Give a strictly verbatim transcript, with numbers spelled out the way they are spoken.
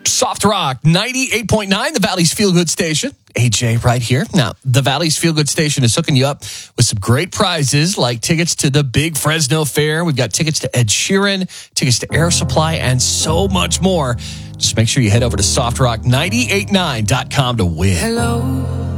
Soft Rock ninety-eight point nine, the Valley's Feel Good Station. A J right here. Now, the Valley's Feel Good Station is hooking you up with some great prizes like tickets to the Big Fresno Fair. We've got tickets to Ed Sheeran, tickets to Air Supply, and so much more. Just make sure you head over to soft rock nine eight nine dot com to win. Hello.